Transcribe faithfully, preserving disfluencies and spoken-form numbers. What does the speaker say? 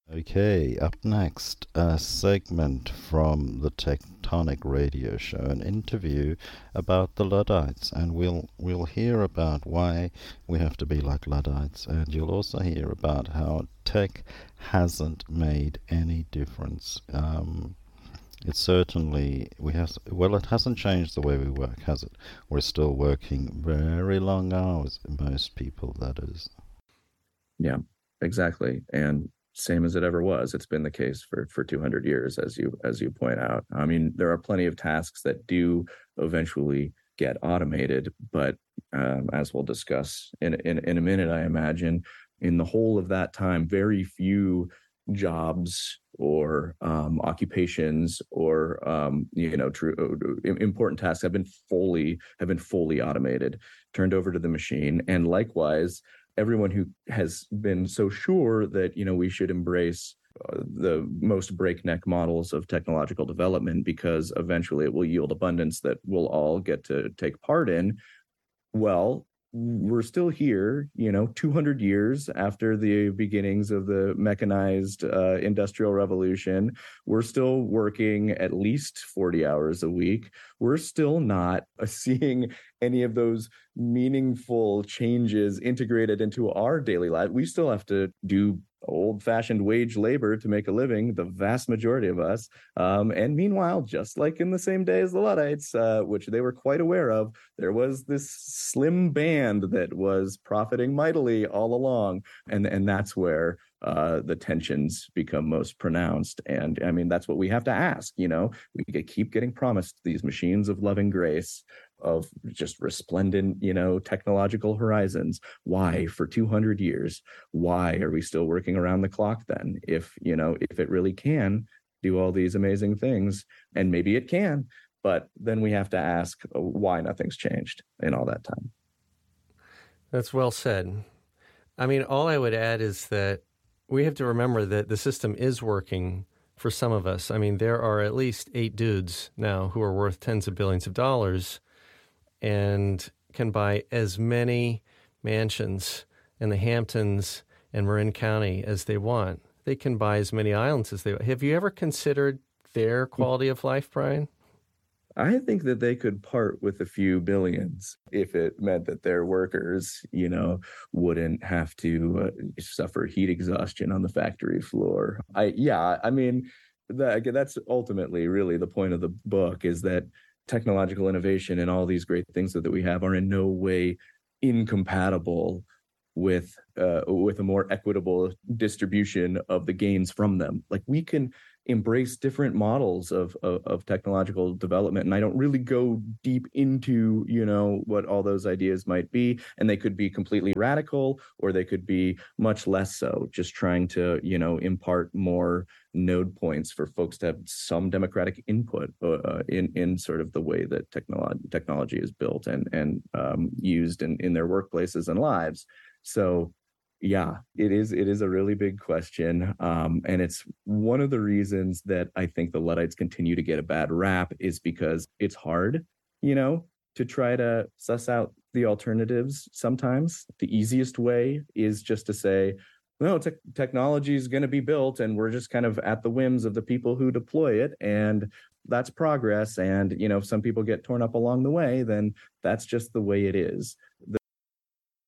Okay, up next, a segment from the Tectonic Radio Show, an interview about the Luddites, and we'll we'll hear about why we have to be like Luddites, and you'll also hear about how tech hasn't made any difference. Um, it certainly we has well, it hasn't changed the way we work, has it? We're still working very long hours, most people, that is. Yeah, exactly. And same as it ever was. It's been the case for, for two hundred years, as you as you point out. I mean, there are plenty of tasks that do eventually get automated, but um, as we'll discuss in, in in a minute, I imagine in the whole of that time, very few jobs or um, occupations or um, you know true important tasks have been fully have been fully automated, turned over to the machine, and likewise everyone who has been so sure that, you know, we should embrace uh, the most breakneck models of technological development because eventually it will yield abundance that we'll all get to take part in. Well, we're still here, you know, two hundred years after the beginnings of the mechanized uh, industrial revolution. We're still working at least forty hours a week. We're still not uh, seeing any of those meaningful changes integrated into our daily life. We still have to do old-fashioned wage labor to make a living, the vast majority of us. Um, and meanwhile, just like in the same day as the Luddites, uh, which they were quite aware of, there was this slim band that was profiting mightily all along. And, and that's where uh, the tensions become most pronounced. And I mean, that's what we have to ask, you know, we keep getting promised these machines of loving grace, of just resplendent, you know, technological horizons. Why for two hundred years? Why are we still working around the clock then? If, you know, if it really can do all these amazing things, and maybe it can, but then we have to ask why nothing's changed in all that time. That's well said. I mean, all I would add is that we have to remember that the system is working for some of us. I mean, there are at least eight dudes now who are worth tens of billions of dollars and can buy as many mansions in the Hamptons and Marin County as they want. They can buy as many islands as they want. Have you ever considered their quality of life, Brian? I think that they could part with a few billions if it meant that their workers, you know, wouldn't have to uh, suffer heat exhaustion on the factory floor. I, yeah, I mean, that, that's ultimately really the point of the book, is that technological innovation and all these great things that, that we have are in no way incompatible with uh, with a more equitable distribution of the gains from them. Like, we can embrace different models of, of of technological development, and I don't really go deep into, you know, what all those ideas might be, and they could be completely radical or they could be much less so, just trying to, you know, impart more node points for folks to have some democratic input uh, in in sort of the way that technology technology is built and and um, used in in their workplaces and lives. So yeah, it is it is a really big question, um, and it's one of the reasons that I think the Luddites continue to get a bad rap, is because it's hard, you know, to try to suss out the alternatives. Sometimes the easiest way is just to say, no, te- technology is going to be built, and we're just kind of at the whims of the people who deploy it, and that's progress. And, you know, if some people get torn up along the way, then that's just the way it is.